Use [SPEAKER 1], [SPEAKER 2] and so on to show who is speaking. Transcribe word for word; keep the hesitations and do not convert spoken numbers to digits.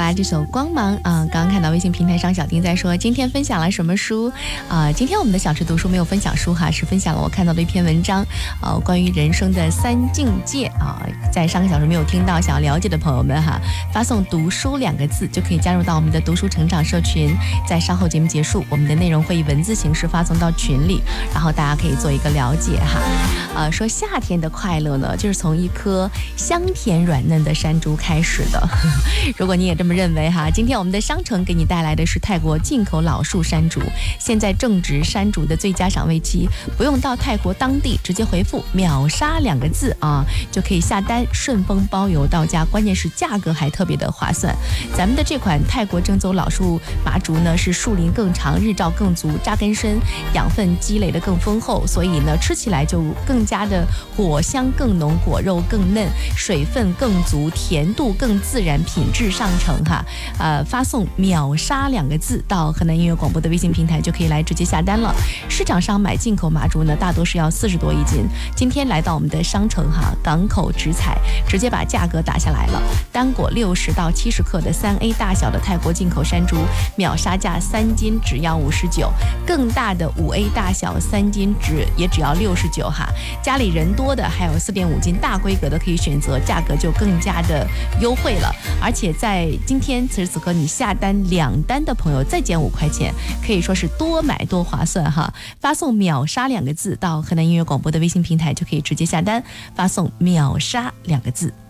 [SPEAKER 1] 啦，这首《光芒》啊、呃，刚刚看到微信平台上小丁在说今天分享了什么书啊、呃？今天我们的小池读书没有分享书哈，是分享了我看到的一篇文章，呃，关于人生的三境界啊、呃。在上个小时没有听到想要了解的朋友们哈，发送读书两个字就可以加入到我们的读书成长社群。在稍后节目结束，我们的内容会以文字形式发送到群里，然后大家可以做一个了解哈。呃，说夏天的快乐呢，就是从一颗香甜软嫩的山猪开始的。如果你也这么认为哈，今天我们的商城给你带来的是泰国进口老树山竹，现在正值山竹的最佳赏味期，不用到泰国当地，直接回复秒杀两个字啊，就可以下单，顺丰包邮到家，关键是价格还特别的划算。咱们的这款泰国正宗老树麻竹呢，是树龄更长，日照更足，扎根深，养分积累的更丰厚，所以呢吃起来就更加的果香更浓，果肉更嫩，水分更足，甜度更自然，品质上乘哈。呃，发送秒杀两个字到河南音乐广播的微信平台，就可以来直接下单了。市场上买进口麻竹呢，大多是要四十多一斤，今天来到我们的商城哈，港口直采，直接把价格打下来了。单果六十到七十克的三 A 大小的泰国进口山竹，秒杀价三斤只要五十九，更大的五 A 大小三斤只也只要六十九哈。家里人多的还有四点五斤大规格的可以选择，价格就更加的优惠了。而且在今天此时此刻，你下单两单的朋友再减五块钱，可以说是多买多划算哈。发送秒杀两个字到河南音乐广播的微信平台，就可以直接下单，发送秒杀两个字。